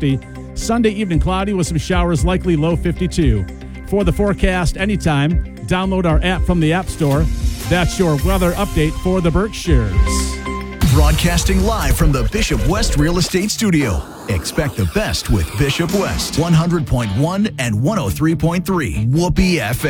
60. Sunday evening cloudy with some showers, likely low 52. For the forecast anytime, download our app from the App Store. That's your weather update for the Berkshires. Broadcasting live from the Bishop West Real Estate Studio. Expect the best with Bishop West. 100.1 and 103.3 Whoopee FM.